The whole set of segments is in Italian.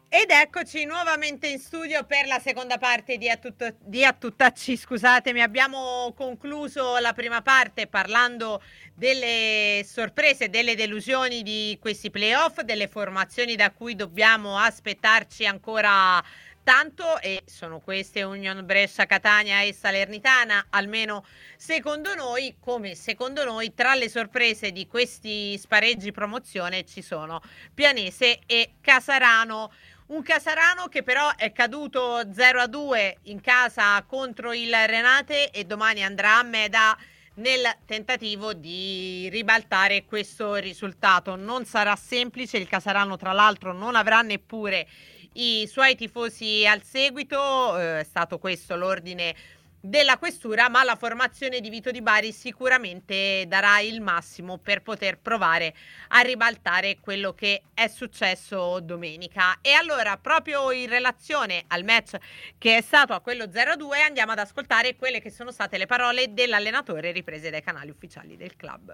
Ed eccoci nuovamente in studio per la seconda parte di A Tuttacci, scusatemi. Abbiamo concluso la prima parte parlando delle sorprese, delle delusioni di questi playoff, delle formazioni da cui dobbiamo aspettarci ancora tanto, e sono queste Union Brescia, Catania e Salernitana, almeno secondo noi. Come secondo noi, tra le sorprese di questi spareggi promozione ci sono Pianese e Casarano. Un Casarano che però è caduto 0-2 in casa contro il Renate e domani andrà a Meda nel tentativo di ribaltare questo risultato. Non sarà semplice, il Casarano tra l'altro non avrà neppure i suoi tifosi al seguito, è stato questo l'ordine della questura, ma la formazione di Vito Di Bari sicuramente darà il massimo per poter provare a ribaltare quello che è successo domenica. E allora, proprio in relazione al match che è stato a quello 0-2, andiamo ad ascoltare quelle che sono state le parole dell'allenatore riprese dai canali ufficiali del club.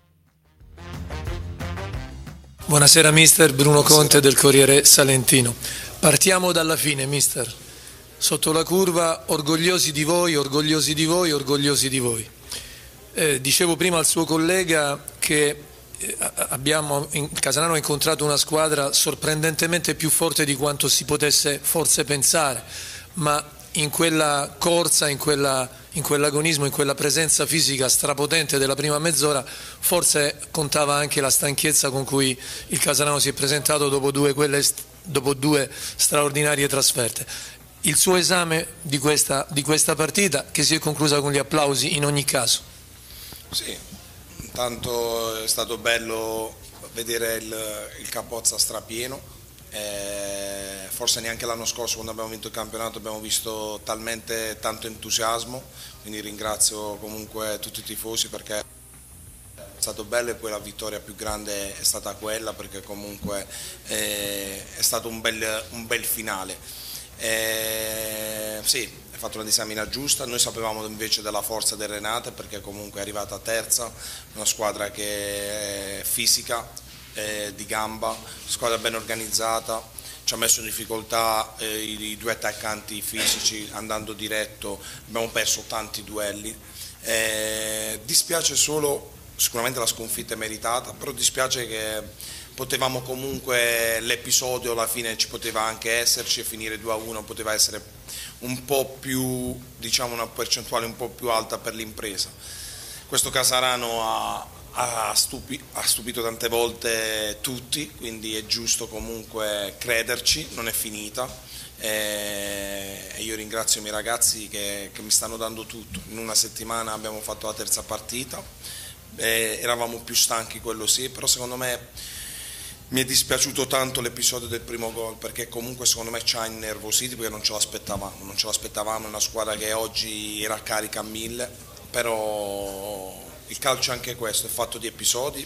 Buonasera mister, Bruno Conte del Corriere Salentino. Partiamo dalla fine, mister. Sotto la curva, orgogliosi di voi, orgogliosi di voi, orgogliosi di voi. Dicevo prima al suo collega che Casarano ha incontrato una squadra sorprendentemente più forte di quanto si potesse forse pensare, ma in quella corsa, in quell'agonismo, in quella presenza fisica strapotente della prima mezz'ora, forse contava anche la stanchezza con cui il Casarano si è presentato dopo due straordinarie trasferte. Il suo esame di questa partita, che si è conclusa con gli applausi in ogni caso. Sì, intanto è stato bello vedere il Capozza strapieno, forse neanche l'anno scorso quando abbiamo vinto il campionato abbiamo visto talmente tanto entusiasmo, quindi ringrazio comunque tutti i tifosi perché è stato bello, e poi la vittoria più grande è stata quella perché comunque è stato un bel finale. Sì, hai fatto una disamina giusta. Noi sapevamo invece della forza del Renate perché comunque è arrivata terza, una squadra che è fisica, di gamba, squadra ben organizzata, ci ha messo in difficoltà i due attaccanti fisici andando diretto, abbiamo perso tanti duelli. Dispiace solo, sicuramente la sconfitta è meritata, però dispiace che potevamo comunque, l'episodio alla fine ci poteva anche esserci e finire 2-1 poteva essere un po' più, diciamo una percentuale un po' più alta per l'impresa. Questo Casarano ha stupito tante volte tutti, quindi è giusto comunque crederci, non è finita. E io ringrazio i miei ragazzi che mi stanno dando tutto. In una settimana abbiamo fatto la terza partita, eravamo più stanchi, quello sì, però secondo me mi è dispiaciuto tanto l'episodio del primo gol perché comunque secondo me ci ha innervositi perché non ce l'aspettavamo, è una squadra che oggi era carica a 1000, però il calcio è anche questo, è fatto di episodi,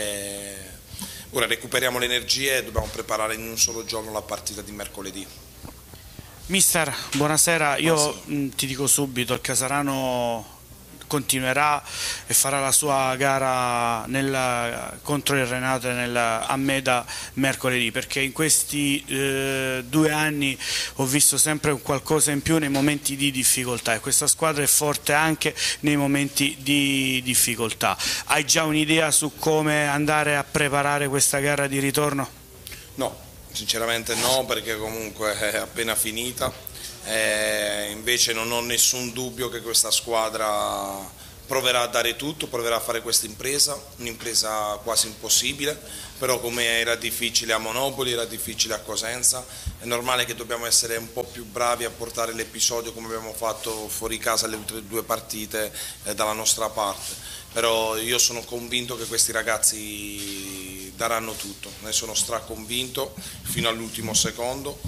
ora recuperiamo le energie e dobbiamo preparare in un solo giorno la partita di mercoledì. Mister, buonasera, io ti dico subito, il Casarano continuerà e farà la sua gara contro il Renate a Meda mercoledì, perché in questi 2 anni ho visto sempre un qualcosa in più nei momenti di difficoltà e questa squadra è forte anche nei momenti di difficoltà. Hai già un'idea su come andare a preparare questa gara di ritorno? No, sinceramente no, perché comunque è appena finita. Invece non ho nessun dubbio che questa squadra proverà a dare tutto, proverà a fare questa impresa, un'impresa quasi impossibile, però come era difficile a Monopoli, era difficile a Cosenza, è normale che dobbiamo essere un po' più bravi a portare l'episodio come abbiamo fatto fuori casa le ultime 2 partite dalla nostra parte, però io sono convinto che questi ragazzi daranno tutto, ne sono straconvinto fino all'ultimo secondo.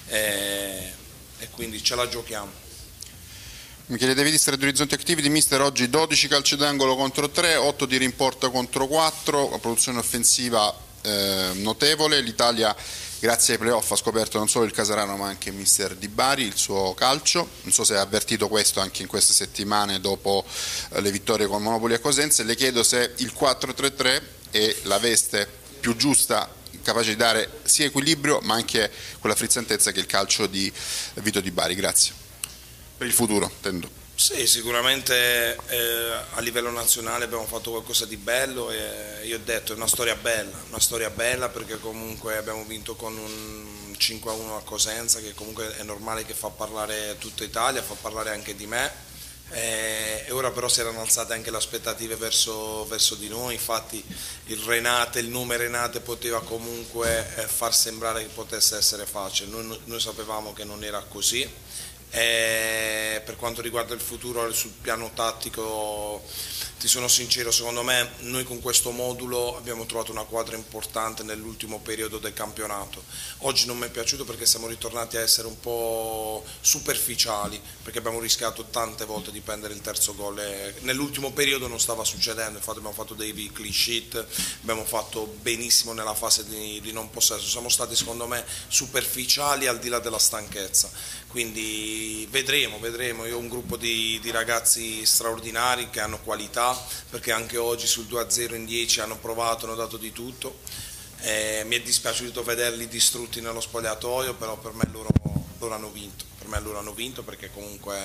E quindi ce la giochiamo. Michele De Vitis, Red Orizzonti Activity. Mister, oggi 12 calci d'angolo contro 3, 8 di rimporta contro 4, la produzione offensiva notevole. L'Italia grazie ai playoff ha scoperto non solo il Casarano ma anche mister Di Bari, il suo calcio. Non so se ha avvertito questo anche in queste settimane dopo le vittorie con Monopoli a Cosenza. Le chiedo se il 4-3-3 è la veste più giusta capace di dare sia equilibrio ma anche quella frizzantezza che è il calcio di Vito Di Bari. Grazie. Per il futuro, intendo. Sì, sicuramente a livello nazionale abbiamo fatto qualcosa di bello e io ho detto è una storia bella perché comunque abbiamo vinto con un 5-1 a Cosenza, che comunque è normale che fa parlare tutta Italia, fa parlare anche di me. E ora però si erano alzate anche le aspettative verso di noi, infatti il nome Renate poteva comunque far sembrare che potesse essere facile, noi sapevamo che non era così. Per quanto riguarda il futuro sul piano tattico, ti sono sincero, secondo me noi con questo modulo abbiamo trovato una quadra importante nell'ultimo periodo del campionato. Oggi non mi è piaciuto perché siamo ritornati a essere un po' superficiali, perché abbiamo rischiato tante volte di prendere il terzo gol e nell'ultimo periodo non stava succedendo, infatti abbiamo fatto dei clean sheet, abbiamo fatto benissimo nella fase di non possesso, siamo stati secondo me superficiali al di là della stanchezza, quindi vedremo, io ho un gruppo di ragazzi straordinari che hanno qualità, perché anche oggi sul 2-0 in 10 hanno provato, hanno dato di tutto. Mi è dispiaciuto vederli distrutti nello spogliatoio, però per me loro hanno vinto perché comunque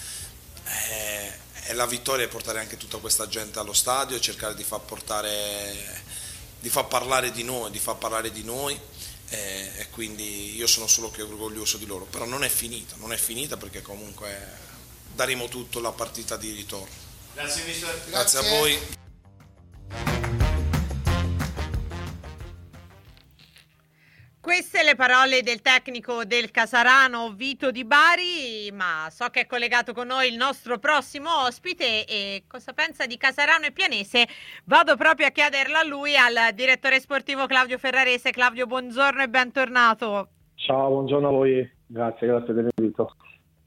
è la vittoria, è portare anche tutta questa gente allo stadio e cercare di far parlare di noi, e quindi io sono solo che orgoglioso di loro, però non è finita perché comunque daremo tutto la partita di ritorno. Grazie mister. Grazie a voi. Queste le parole del tecnico del Casarano Vito Di Bari, ma so che è collegato con noi il nostro prossimo ospite e cosa pensa di Casarano e Pianese vado proprio a chiederlo a lui, al direttore sportivo Claudio Ferrarese. Claudio, buongiorno e bentornato. Ciao, buongiorno a voi, grazie dell'invito.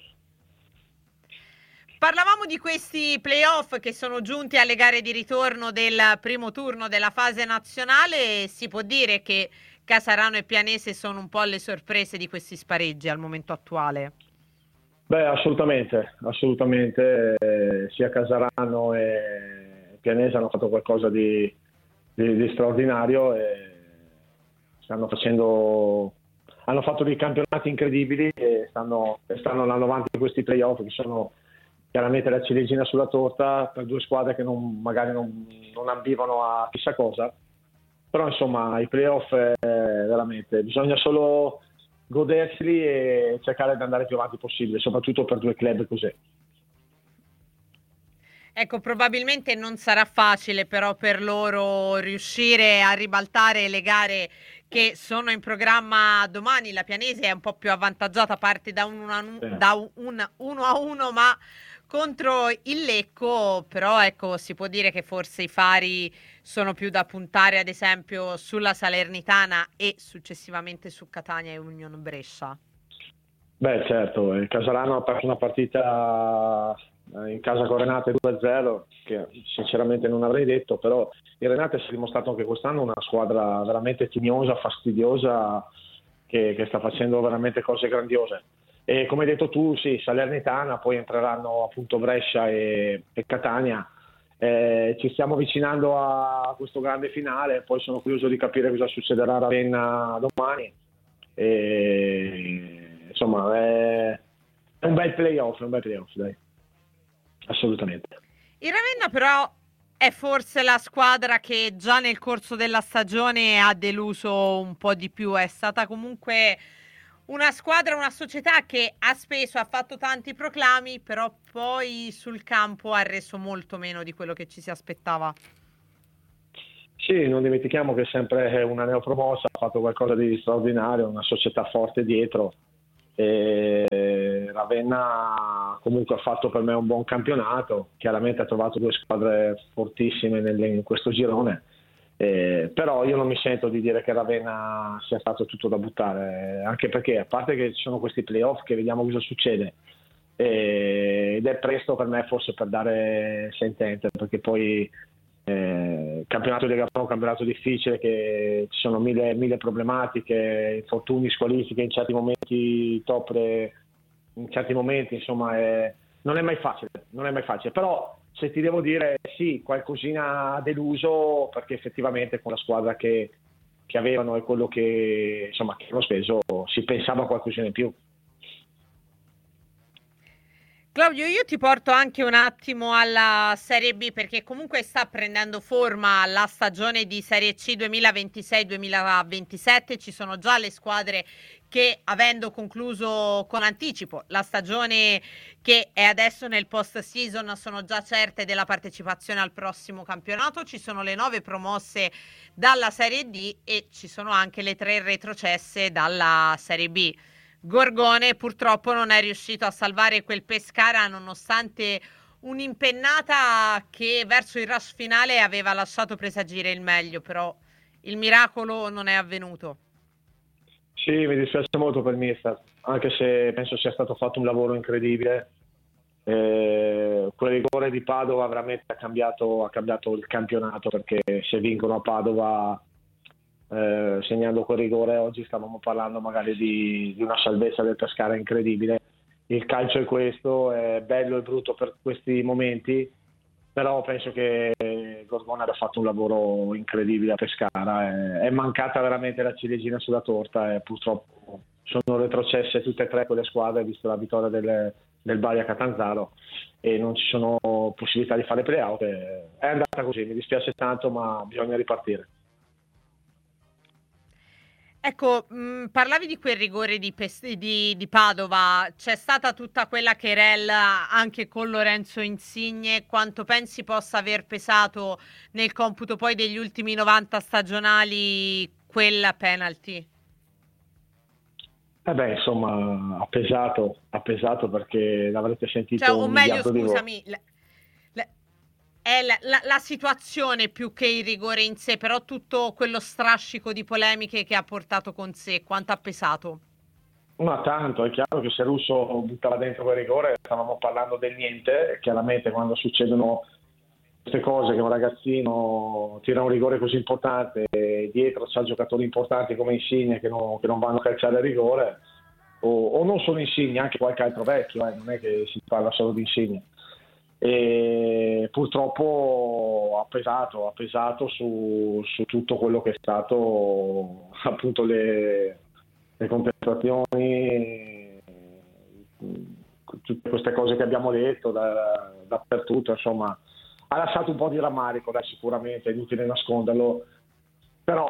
Parlavamo di questi playoff che sono giunti alle gare di ritorno del primo turno della fase nazionale. Si può dire che Casarano e Pianese sono un po' le sorprese di questi spareggi al momento attuale? Beh, assolutamente. Sia Casarano e Pianese hanno fatto qualcosa di straordinario e hanno fatto dei campionati incredibili e stanno andando avanti in questi playoff che sono chiaramente la ciliegina sulla torta per due squadre che magari non ambivano a chissà cosa, però insomma i playoff veramente bisogna solo goderseli e cercare di andare più avanti possibile, soprattutto per due club così. Ecco, probabilmente non sarà facile però per loro riuscire a ribaltare le gare che sono in programma domani. La Pianese è un po' più avvantaggiata, parte da un 1-1, ma contro il Lecco, però ecco, si può dire che forse i fari sono più da puntare ad esempio sulla Salernitana e successivamente su Catania e Union Brescia. Beh certo, il Casarano ha perso una partita in casa con Renate 2-0 che sinceramente non avrei detto, però il Renate si è dimostrato anche quest'anno una squadra veramente tignosa, fastidiosa, che sta facendo veramente cose grandiose. E come hai detto tu, sì, Salernitana, poi entreranno appunto Brescia e Catania. Ci stiamo avvicinando a questo grande finale, poi sono curioso di capire cosa succederà a Ravenna domani. Insomma, è un bel playoff, dai. Assolutamente. Il Ravenna però è forse la squadra che già nel corso della stagione ha deluso un po' di più, è stata comunque una squadra, una società che ha fatto tanti proclami, però poi sul campo ha reso molto meno di quello che ci si aspettava. Sì, non dimentichiamo che è sempre una neopromossa, ha fatto qualcosa di straordinario, una società forte dietro. E Ravenna comunque ha fatto per me un buon campionato, chiaramente ha trovato due squadre fortissime in questo girone. Però io non mi sento di dire che Ravenna sia stato tutto da buttare, anche perché a parte che ci sono questi playoff che vediamo cosa succede ed è presto per me forse per dare sentenze, perché poi il campionato di Agapano è un campionato difficile, che ci sono mille problematiche, infortuni, squalifiche in certi momenti, in certi momenti, insomma non è mai facile, però se ti devo dire sì, qualcosina ha deluso, perché effettivamente con la squadra che che avevano e quello che insomma che hanno speso, si pensava a qualcosina in più. Claudio, io ti porto anche un attimo alla Serie B, perché comunque sta prendendo forma la stagione di Serie C 2026-2027. Ci sono già le squadre che, avendo concluso con anticipo la stagione che è adesso nel post-season, sono già certe della partecipazione al prossimo campionato. Ci sono le 9 promosse dalla Serie D e ci sono anche le 3 retrocesse dalla Serie B. Gorgone purtroppo non è riuscito a salvare quel Pescara, nonostante un'impennata che verso il rush finale aveva lasciato presagire il meglio, però il miracolo non è avvenuto. Sì, mi dispiace molto per il mister, anche se penso sia stato fatto un lavoro incredibile. Quel rigore di Padova veramente ha cambiato il campionato, perché se vincono a Padova segnando quel rigore, oggi stavamo parlando magari di una salvezza del Pescara incredibile. Il calcio è questo, è bello e brutto per questi momenti, però penso che Gorgone abbia fatto un lavoro incredibile a Pescara. È mancata veramente la ciliegina sulla torta e purtroppo sono retrocesse tutte e tre quelle squadre, visto la vittoria del Bari a Catanzaro, e non ci sono possibilità di fare play-out. È andata così, mi dispiace tanto, ma bisogna ripartire. Ecco, parlavi di quel rigore di Padova, c'è stata tutta quella querel anche con Lorenzo Insigne. Quanto pensi possa aver pesato nel computo poi degli ultimi 90 stagionali quella penalty? Insomma, ha pesato perché l'avrete sentito Cioè, o un meglio, miliardo di volte. scusami, è la situazione più che il rigore in sé, però tutto quello strascico di polemiche che ha portato con sé, quanto ha pesato? Ma tanto, è chiaro che se Russo buttava dentro quel rigore stavamo parlando del niente, e chiaramente quando succedono queste cose, che un ragazzino tira un rigore così importante e dietro c'ha giocatori importanti come Insigne che non vanno a calciare il rigore, o non solo Insigne, anche qualche altro vecchio, non è che si parla solo di Insigne. E purtroppo ha pesato su tutto quello che è stato appunto le contestazioni, tutte queste cose che abbiamo detto dappertutto, insomma ha lasciato un po' di rammarico, sicuramente, è inutile nasconderlo, però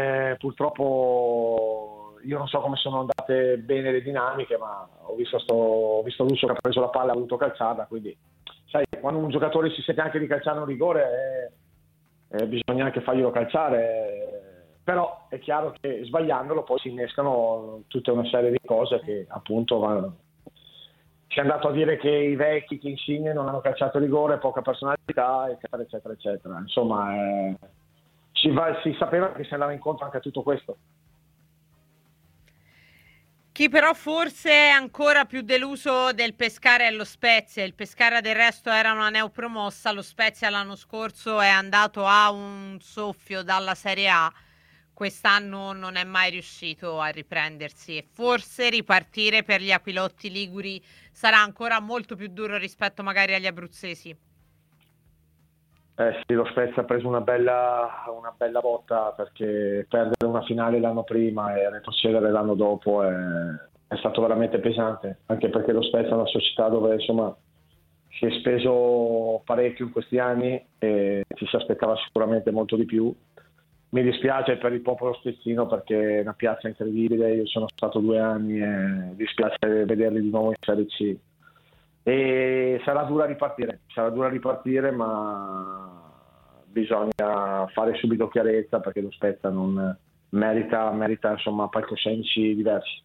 purtroppo io non so come sono andate bene le dinamiche, ma ho visto Russo che ha preso la palla e ha voluto calciarla, quindi sai, quando un giocatore si sente anche di calciare un rigore bisogna anche farglielo calciare, però è chiaro che sbagliandolo poi si innescano tutta una serie di cose che appunto vanno. Si è andato a dire che i vecchi, che Insigne non hanno calciato rigore, poca personalità, eccetera, eccetera, eccetera. Insomma, si sapeva che si andava incontro anche a tutto questo. Chi però forse è ancora più deluso del Pescara è lo Spezia. Il Pescara del resto era una neopromossa, lo Spezia l'anno scorso è andato a un soffio dalla Serie A, quest'anno non è mai riuscito a riprendersi e forse ripartire per gli Aquilotti liguri sarà ancora molto più duro rispetto magari agli abruzzesi. Sì, lo Spezia ha preso una bella botta, perché perdere una finale l'anno prima e retrocedere l'anno dopo è stato veramente pesante, anche perché lo Spezia è una società dove insomma si è speso parecchio in questi anni e ci si aspettava sicuramente molto di più. Mi dispiace per il popolo spezzino, perché è una piazza incredibile, io sono stato 2 anni e dispiace vederli di nuovo in Serie C. E sarà dura ripartire, ma bisogna fare subito chiarezza, perché lo Spezia non merita insomma palcoscenici diversi.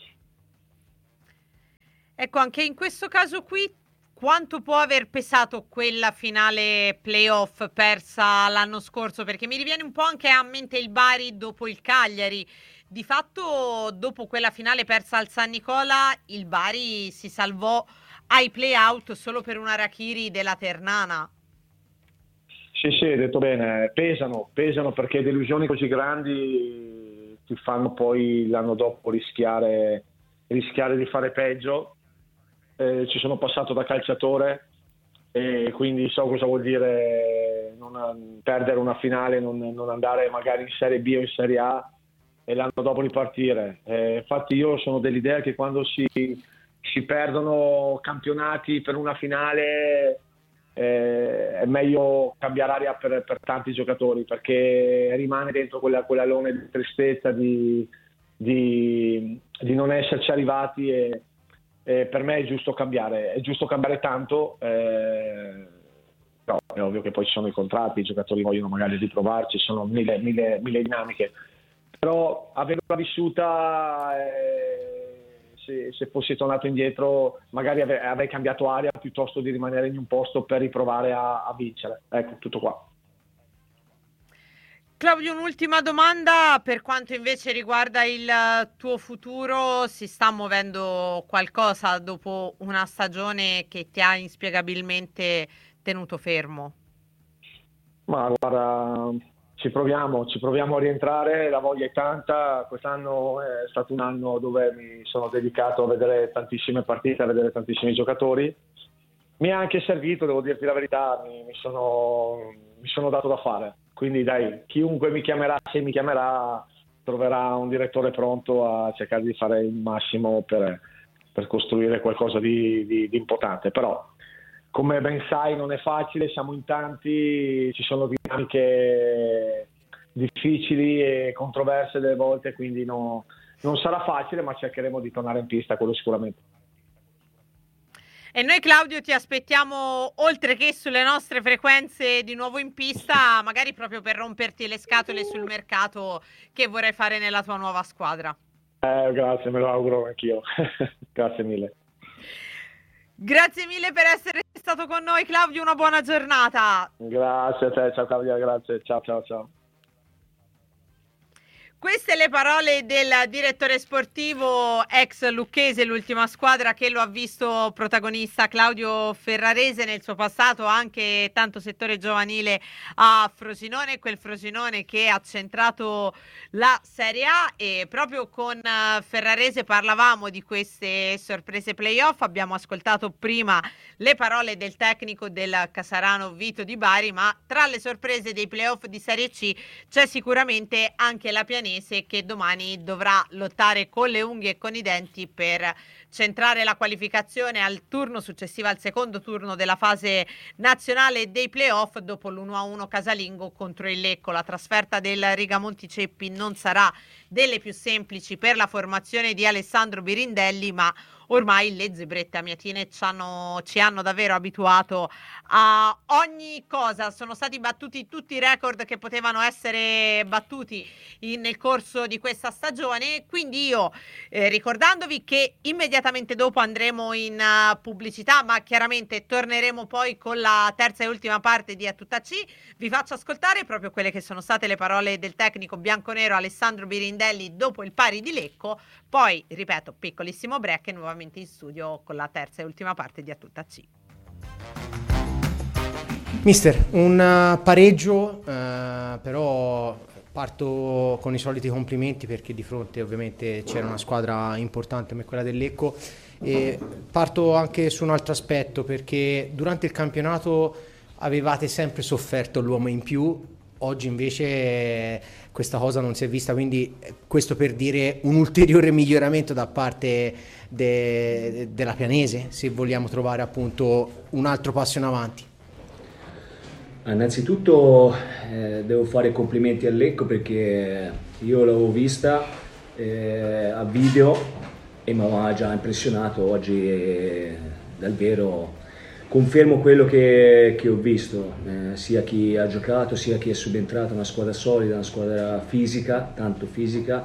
Ecco, anche in questo caso qui quanto può aver pesato quella finale playoff persa l'anno scorso? Perché mi riviene un po' anche a mente il Bari dopo il Cagliari. Di fatto, dopo quella finale persa al San Nicola, il Bari si salvò ai play-out solo per una Rakiri della Ternana. Sì, hai detto bene, pesano perché delusioni così grandi ti fanno poi l'anno dopo rischiare di fare peggio. Ci sono passato da calciatore e quindi so cosa vuol dire perdere una finale, non andare magari in Serie B o in Serie A e l'anno dopo ripartire. Infatti io sono dell'idea che quando si perdono campionati per una finale è meglio cambiare aria per tanti giocatori, perché rimane dentro quell'alone di tristezza di non esserci arrivati e per me è giusto cambiare tanto, però è ovvio che poi ci sono i contratti, i giocatori vogliono magari riprovarci, ci sono mille dinamiche, però averla vissuta, se fossi tornato indietro magari avrei cambiato aria piuttosto di rimanere in un posto per riprovare a vincere. Ecco, tutto qua. Claudio, un'ultima domanda per quanto invece riguarda il tuo futuro. Si sta muovendo qualcosa dopo una stagione che ti ha inspiegabilmente tenuto fermo? Ma guarda, ci proviamo a rientrare, la voglia è tanta. Quest'anno è stato un anno dove mi sono dedicato a vedere tantissime partite, a vedere tantissimi giocatori. Mi è anche servito, devo dirti la verità, mi sono dato da fare. Quindi dai, chiunque mi chiamerà, se mi chiamerà, troverà un direttore pronto a cercare di fare il massimo per costruire qualcosa di importante. Però, come ben sai, non è facile, siamo in tanti, ci sono dinamiche difficili e controverse delle volte, quindi non sarà facile, ma cercheremo di tornare in pista, quello sicuramente. E noi, Claudio, ti aspettiamo, oltre che sulle nostre frequenze, di nuovo in pista, magari proprio per romperti le scatole sul mercato che vorrai fare nella tua nuova squadra. Grazie, me lo auguro anch'io. Grazie mille. Grazie mille per essere stato con noi, Claudio, una buona giornata. Grazie a te, ciao Claudia, grazie, ciao. Queste le parole del direttore sportivo ex lucchese, l'ultima squadra che lo ha visto protagonista, Claudio Ferrarese, nel suo passato anche tanto settore giovanile a Frosinone, quel Frosinone che ha centrato la Serie A. E proprio con Ferrarese parlavamo di queste sorprese playoff. Abbiamo ascoltato prima le parole del tecnico del Casarano Vito Di Bari, ma tra le sorprese dei playoff di Serie C c'è sicuramente anche la Pianese, che domani dovrà lottare con le unghie e con i denti per centrare la qualificazione al turno successivo, al secondo turno della fase nazionale dei playoff, dopo l'1-1 casalingo contro il Lecco. La trasferta del Rigamonti Ceppi non sarà delle più semplici per la formazione di Alessandro Birindelli, ma ormai le zebrette amiatine ci hanno davvero abituato a ogni cosa. Sono stati battuti tutti i record che potevano essere battuti nel corso di questa stagione, quindi io ricordandovi che immediatamente dopo andremo in pubblicità, ma chiaramente torneremo poi con la terza e ultima parte di A Tutta C. Vi faccio ascoltare proprio quelle che sono state le parole del tecnico bianconero Alessandro Birindelli dopo il pari di Lecco. Poi, ripeto, piccolissimo break e nuovamente in studio con la terza e ultima parte di A Tutta C. Mister, un pareggio, però parto con i soliti complimenti, perché di fronte ovviamente c'era una squadra importante come quella del Lecco, e parto anche su un altro aspetto, perché durante il campionato avevate sempre sofferto l'uomo in più. Oggi invece questa cosa non si è vista, quindi questo per dire un ulteriore miglioramento da parte della Pianese, se vogliamo trovare appunto un altro passo in avanti. Innanzitutto devo fare complimenti a Lecco, perché io l'avevo vista a video e mi aveva già impressionato. Oggi dal vero confermo quello che ho visto, sia chi ha giocato sia chi è subentrato. Una squadra solida, una squadra fisica, tanto fisica,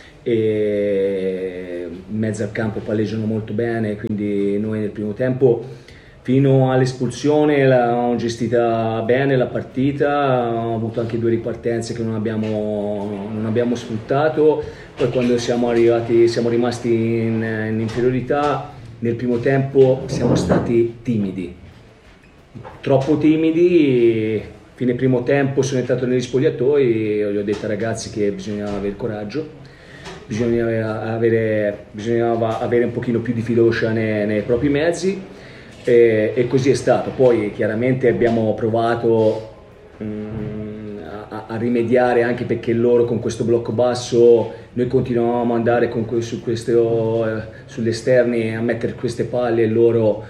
e in mezzo al campo palleggiano molto bene, quindi noi nel primo tempo fino all'espulsione l'abbiamo gestita bene la partita, abbiamo avuto anche 2 ripartenze che non abbiamo sfruttato. Poi quando siamo rimasti in inferiorità, nel primo tempo siamo stati timidi, troppo timidi. Fine primo tempo sono entrato negli spogliatoi e gli ho detto ai ragazzi che bisognava avere coraggio, bisognava avere un pochino più di fiducia nei propri mezzi. e così è stato. Poi chiaramente abbiamo provato a rimediare, anche perché loro con questo blocco basso, noi continuavamo ad andare sugli esterni a mettere queste palle e loro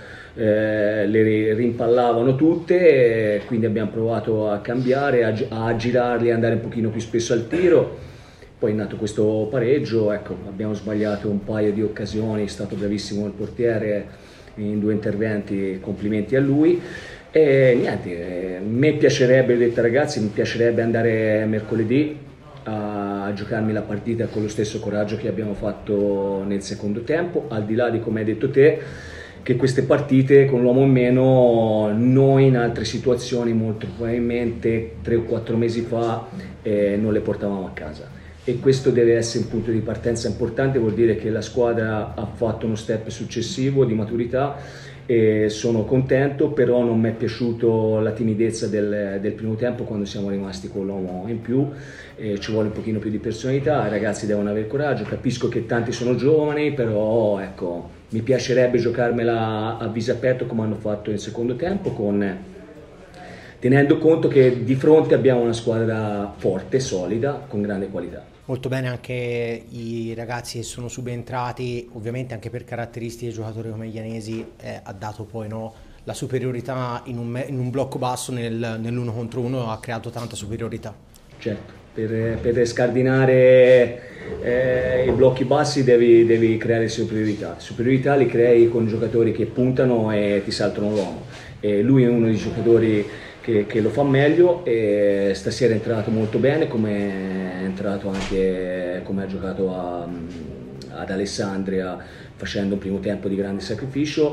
le rimpallavano tutte, quindi abbiamo provato a cambiare, a girarli, andare un pochino più spesso al tiro. Poi è nato questo pareggio, ecco, abbiamo sbagliato un paio di occasioni, è stato bravissimo il portiere in 2 interventi, complimenti a lui. E niente, me piacerebbe, ho detto ai ragazzi, mi piacerebbe andare mercoledì a giocarmi la partita con lo stesso coraggio che abbiamo fatto nel secondo tempo, al di là di, come hai detto te, che queste partite con l'uomo in meno noi in altre situazioni molto probabilmente 3 o 4 mesi fa non le portavamo a casa, e questo deve essere un punto di partenza importante, vuol dire che la squadra ha fatto uno step successivo di maturità e sono contento, però non mi è piaciuto la timidezza del primo tempo quando siamo rimasti con l'uomo in più. Ci vuole un pochino più di personalità, i ragazzi devono avere coraggio, capisco che tanti sono giovani, però ecco, mi piacerebbe giocarmela a viso aperto come hanno fatto nel secondo tempo, tenendo conto che di fronte abbiamo una squadra forte, solida, con grande qualità. Molto bene anche i ragazzi che sono subentrati, ovviamente anche per caratteristiche di giocatori come Ianesi, ha dato poi la superiorità in un blocco basso nell'1 contro 1, ha creato tanta superiorità. Certo, per scardinare i blocchi bassi devi creare superiorità li crei con giocatori che puntano e ti saltano l'uomo, e lui è uno dei giocatori che lo fa meglio, e stasera è entrato molto bene, come è entrato anche come ha giocato ad Alessandria, facendo un primo tempo di grande sacrificio,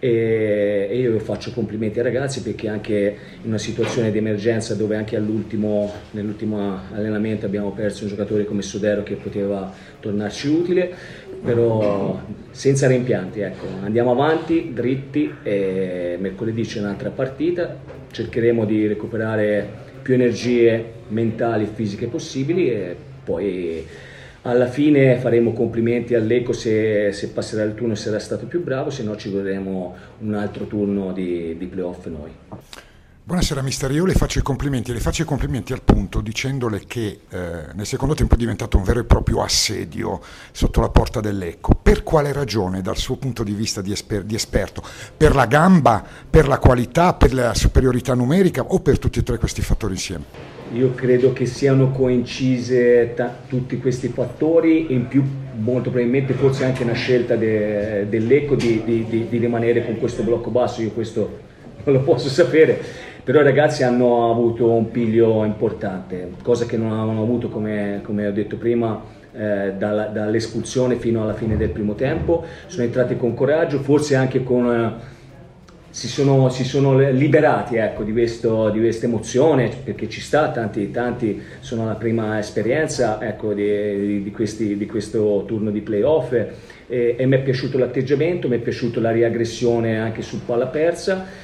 e io faccio complimenti ai ragazzi, perché anche in una situazione di emergenza dove anche nell'ultimo allenamento abbiamo perso un giocatore come Sodero che poteva tornarci utile, però senza rimpianti, ecco, andiamo avanti dritti, e mercoledì c'è un'altra partita, cercheremo di recuperare più energie mentali e fisiche possibili, e poi alla fine faremo complimenti all'Eco se passerà il turno e sarà stato più bravo, se no ci godremo un altro turno di playoff noi. Buonasera mister, io le faccio i complimenti al punto dicendole che nel secondo tempo è diventato un vero e proprio assedio sotto la porta dell'Ecco. Per quale ragione, dal suo punto di vista di esperto? Per la gamba, per la qualità, per la superiorità numerica, o per tutti e 3 questi fattori insieme? Io credo che siano coincise tutti questi fattori, in più molto probabilmente forse anche una scelta dell'Ecco di rimanere con questo blocco basso, io questo non lo posso sapere, però i ragazzi hanno avuto un piglio importante, cosa che non avevano avuto, come ho detto prima, dall'espulsione fino alla fine del primo tempo. Sono entrati con coraggio, forse anche si sono liberati, ecco, di questa emozione, perché ci sta, tanti sono la prima esperienza, ecco, di questo turno di playoff, e mi è piaciuto l'atteggiamento, mi è piaciuta la riaggressione anche su palla persa,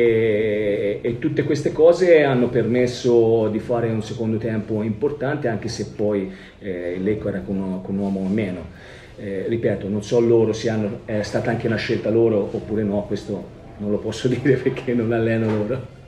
e tutte queste cose hanno permesso di fare un secondo tempo importante, anche se poi l'Ecco era con un uomo in meno. Ripeto, non so loro se è stata anche una scelta loro oppure no, questo non lo posso dire perché non alleno loro.